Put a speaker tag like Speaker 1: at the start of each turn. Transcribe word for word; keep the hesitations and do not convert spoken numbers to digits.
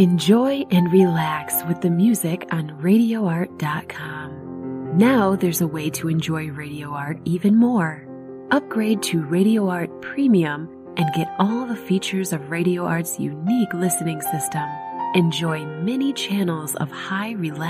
Speaker 1: Enjoy and relax with the music on radio art dot com. Now there's a way to enjoy Radio Art even more. Upgrade to Radio Art Premium and get all the features of Radio Art's unique listening system. Enjoy many channels of high relax